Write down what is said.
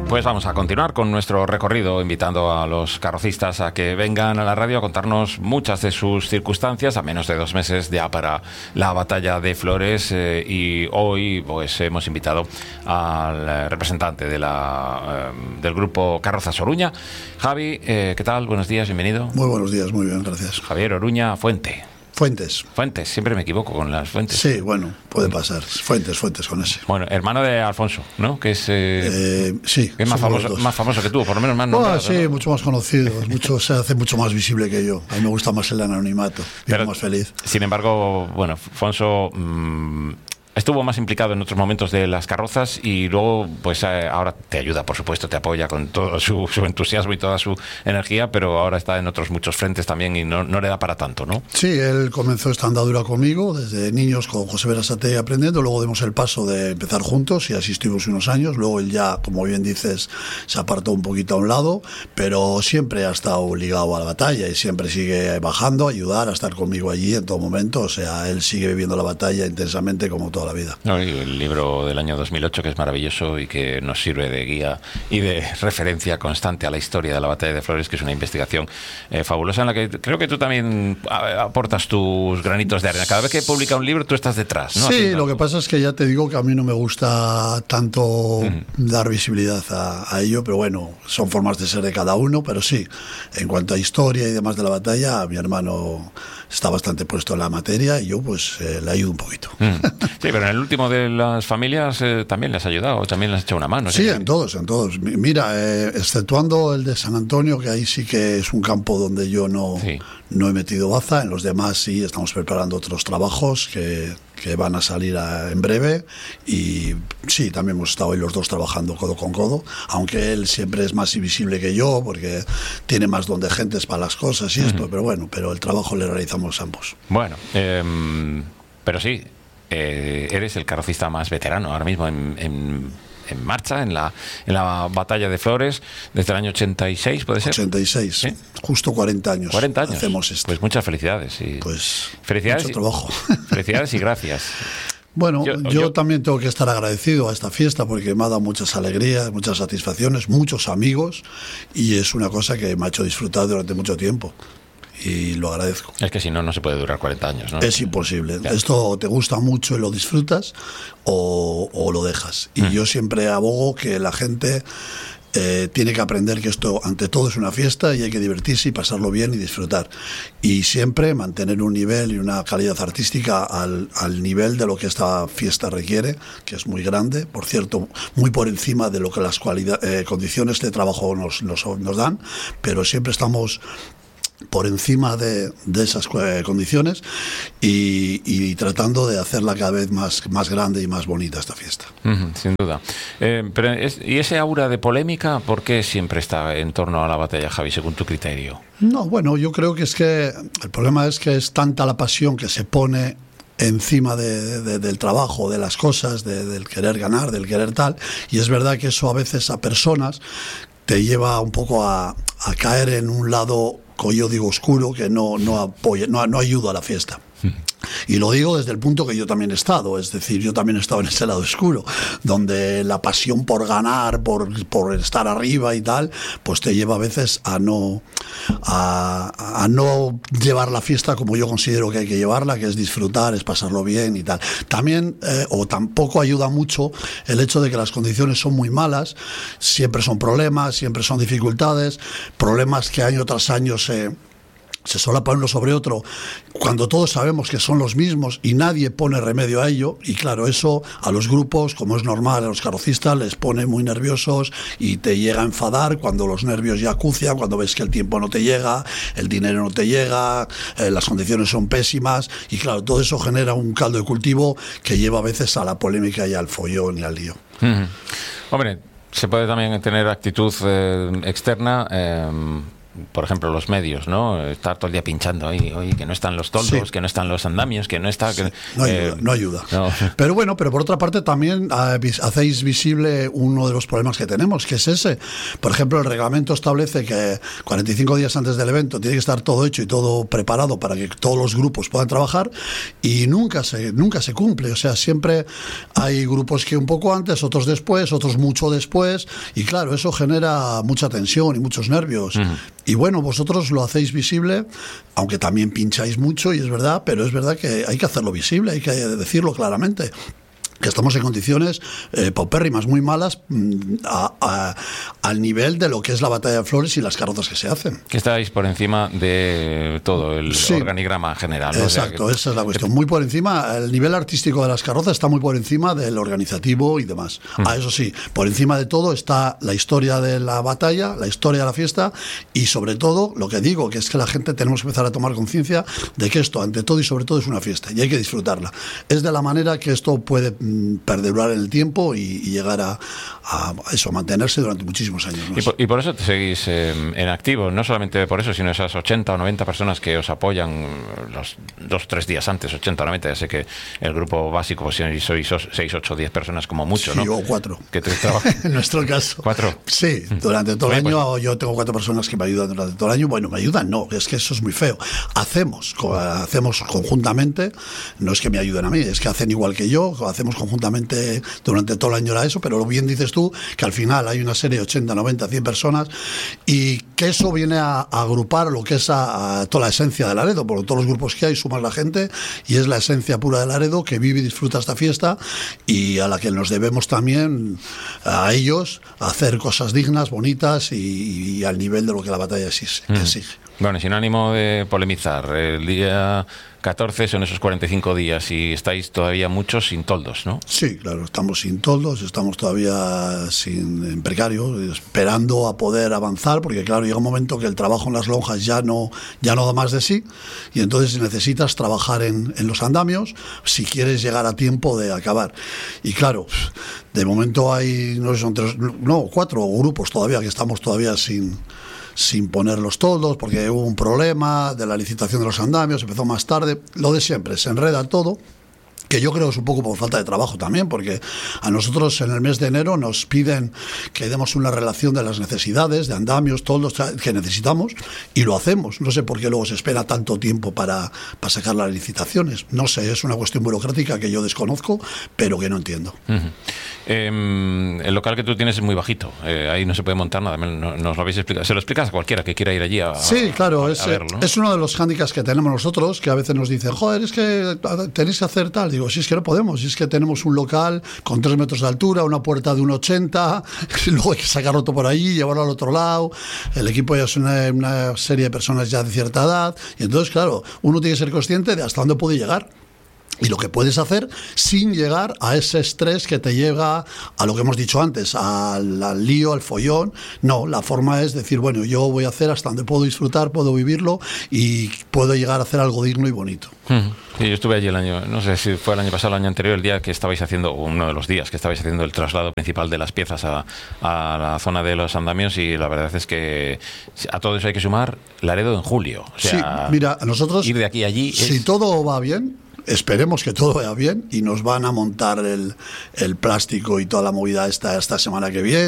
Pues vamos a continuar con nuestro recorrido, invitando a los carrocistas a que vengan a la radio a contarnos muchas de sus circunstancias, a menos de 2 meses ya para la batalla de Flores, y hoy pues hemos invitado al representante de del grupo Carrozas Oruña, Javi. ¿Qué tal? Buenos días, bienvenido. Muy buenos días, muy bien, gracias. Javier Oruña Fuentes, siempre me equivoco con las Fuentes. Sí, bueno, puede pasar. Fuentes con ese. Bueno, hermano de Alfonso, ¿no? Que es sí, es más famoso que tú, por lo menos más nombrado, sí, ¿no? Mucho más conocido, se hace mucho más visible que yo. A mí me gusta más el anonimato, vivo más feliz. Sin embargo, bueno, Alfonso estuvo más implicado en otros momentos de las carrozas y luego, pues ahora te ayuda, por supuesto, te apoya con todo su entusiasmo y toda su energía, pero ahora está en otros muchos frentes también y no le da para tanto, ¿no? Sí, él comenzó esta andadura conmigo desde niños con José Berasategui aprendiendo, luego dimos el paso de empezar juntos y así estuvimos unos años, luego él ya, como bien dices, se apartó un poquito a un lado, pero siempre ha estado ligado a la batalla y siempre sigue bajando, a ayudar, a estar conmigo allí en todo momento, o sea, él sigue viviendo la batalla intensamente como todo la vida. No, y el libro del año 2008, que es maravilloso y que nos sirve de guía y de referencia constante a la historia de la batalla de Flores, que es una investigación fabulosa en la que creo que tú también aportas tus granitos de arena. Cada vez que publica un libro tú estás detrás, ¿no? Sí, lo que pasa es que ya te digo que a mí no me gusta tanto dar visibilidad a ello, pero bueno, son formas de ser de cada uno, pero sí, en cuanto a historia y demás de la batalla, mi hermano está bastante puesto en la materia y yo pues le ayudo un poquito. Sí, pero en el último de las familias también le has ayudado, también le has echado una mano. Sí, en todos. Mira, exceptuando el de San Antonio, que ahí sí que es un campo donde yo no he metido baza, en los demás sí estamos preparando otros trabajos que van a salir en breve y sí, también hemos estado ahí los dos trabajando codo con codo, aunque él siempre es más invisible que yo porque tiene más don de gentes para las cosas y esto, pero bueno, el trabajo le realizamos ambos. Bueno, pero sí, eres el carrocista más veterano ahora mismo en marcha en la batalla de Flores desde el año 86, ¿puede ser? 86, ¿sí? Justo 40 años. 40 años. Hacemos esto. Pues muchas felicidades. Y pues felicidades, mucho trabajo. Felicidades y gracias. Bueno, yo también tengo que estar agradecido a esta fiesta porque me ha dado muchas alegrías, muchas satisfacciones, muchos amigos y es una cosa que me ha hecho disfrutar durante mucho tiempo. Y lo agradezco. Es que si no se puede durar 40 años, ¿no? Es imposible. Claro. Esto te gusta mucho y lo disfrutas o lo dejas. Y yo siempre abogo que la gente tiene que aprender que esto ante todo es una fiesta y hay que divertirse y pasarlo bien y disfrutar. Y siempre mantener un nivel y una calidad artística al nivel de lo que esta fiesta requiere, que es muy grande, por cierto, muy por encima de lo que las condiciones de trabajo nos dan, pero siempre estamos por encima de esas condiciones y tratando de hacerla cada vez más grande y más bonita esta fiesta. Sin duda. ¿Y ese aura de polémica por qué siempre está en torno a la batalla, Javi, según tu criterio? No, bueno, yo creo que es que el problema es que es tanta la pasión que se pone encima del trabajo, de las cosas, del querer ganar, del querer tal, y es verdad que eso a veces a personas te lleva un poco a caer en un lado, como yo digo, oscuro, que no ayuda a la fiesta. Y lo digo desde el punto que yo también he estado, es decir, yo también he estado en ese lado oscuro, donde la pasión por ganar, por estar arriba y tal, pues te lleva a veces a no llevar la fiesta como yo considero que hay que llevarla, que es disfrutar, es pasarlo bien y tal. También, o tampoco ayuda mucho el hecho de que las condiciones son muy malas, siempre son problemas, siempre son dificultades, problemas que año tras año se solapan uno sobre otro, cuando todos sabemos que son los mismos y nadie pone remedio a ello, y claro, eso a los grupos, como es normal, a los carrocistas les pone muy nerviosos y te llega a enfadar cuando los nervios ya acucian, cuando ves que el tiempo no te llega, el dinero no te llega, las condiciones son pésimas, y claro, todo eso genera un caldo de cultivo que lleva a veces a la polémica y al follón y al lío. Hombre, se puede también tener actitud externa, por ejemplo, los medios, ¿no? Estar todo el día pinchando ahí, oye, que no están los toldos, que no están los andamios, que no está... Que, no ayuda. No. Pero bueno, pero por otra parte también hacéis visible uno de los problemas que tenemos, que es ese. Por ejemplo, el reglamento establece que 45 días antes del evento tiene que estar todo hecho y todo preparado para que todos los grupos puedan trabajar, y nunca se cumple. O sea, siempre hay grupos que un poco antes, otros después, otros mucho después, y claro, eso genera mucha tensión y muchos nervios. Y bueno, vosotros lo hacéis visible, aunque también pincháis mucho, y es verdad, pero es verdad que hay que hacerlo visible, hay que decirlo claramente, que estamos en condiciones paupérrimas, muy malas, al nivel de lo que es la batalla de Flores y las carrozas que se hacen. Que estáis por encima de todo el organigrama general, ¿no? Exacto, esa es la cuestión. Muy por encima, el nivel artístico de las carrozas está muy por encima del organizativo y demás. Eso sí, por encima de todo está la historia de la batalla, la historia de la fiesta, y sobre todo, lo que digo, que es que la gente tenemos que empezar a tomar conciencia de que esto, ante todo y sobre todo, es una fiesta, y hay que disfrutarla. Es de la manera que esto puede perdurar en el tiempo y llegar a eso, mantenerse durante muchísimos años más. Y por eso te seguís en activo, no solamente por eso, sino esas 80 o 90 personas que os apoyan los 2 o 3 días antes, 80 o 90, ya sé que el grupo básico, pues sois 6, 8, 10 personas como mucho, ¿no? Sí, o 4. Que te trabajan. En nuestro caso. ¿4? Sí, durante todo el año yo tengo 4 personas que me ayudan durante todo el año. Bueno, me ayudan, no, es que eso es muy feo. Hacemos conjuntamente, no es que me ayuden a mí, es que hacen igual que yo, hacemos conjuntamente durante todo el año era eso, pero lo bien dices tú, que al final hay una serie de 80, 90, 100 personas, y que eso viene a agrupar lo que es a toda la esencia de Laredo, porque todos los grupos que hay sumas la gente, y es la esencia pura de Laredo que vive y disfruta esta fiesta, y a la que nos debemos también a ellos hacer cosas dignas, bonitas y al nivel de lo que la batalla exige. Bueno, sin ánimo de polemizar, el día 14 son esos 45 días y estáis todavía muchos sin toldos, ¿no? Sí, claro, estamos sin toldos, estamos todavía en precario, esperando a poder avanzar, porque claro, llega un momento que el trabajo en las lonjas ya no da más de sí, y entonces necesitas trabajar en los andamios si quieres llegar a tiempo de acabar. Y claro, de momento hay, no sé, son 4 grupos todavía que estamos todavía sin poner los toldos, porque hubo un problema de la licitación de los andamios, empezó más tarde, lo de siempre, se enreda todo, que yo creo que es un poco por falta de trabajo también, porque a nosotros en el mes de enero nos piden que demos una relación de las necesidades, de andamios, toldos que necesitamos, y lo hacemos. No sé por qué luego se espera tanto tiempo para sacar las licitaciones. No sé, es una cuestión burocrática que yo desconozco, pero que no entiendo. El local que tú tienes es muy bajito, ahí no se puede montar nada, nos lo habéis explicado. Se lo explicas a cualquiera que quiera ir allí sí, claro, a verlo, ¿no? Es uno de los hándicaps que tenemos nosotros, que a veces nos dicen, joder, es que tenéis que hacer tal. Digo, si es que no podemos, si es que tenemos un local con 3 metros de altura, una puerta de 1,80, y luego hay que sacarlo todo por ahí, llevarlo al otro lado. El equipo ya es una serie de personas ya de cierta edad, y entonces, claro, uno tiene que ser consciente de hasta dónde puede llegar y lo que puedes hacer sin llegar a ese estrés que te llega a lo que hemos dicho antes, al lío, al follón. No, la forma es decir, bueno, yo voy a hacer hasta donde puedo disfrutar, puedo vivirlo y puedo llegar a hacer algo digno y bonito. Sí, yo estuve allí el año, no sé si fue el año pasado o el año anterior, el día que estabais haciendo, uno de los días que estabais haciendo el traslado principal de las piezas a la zona de los andamios, y la verdad es que a todo eso hay que sumar Laredo en julio. O sea, sí, mira, nosotros ir de aquí a allí si todo va bien, esperemos que todo vaya bien, y nos van a montar el plástico y toda la movida esta semana que viene.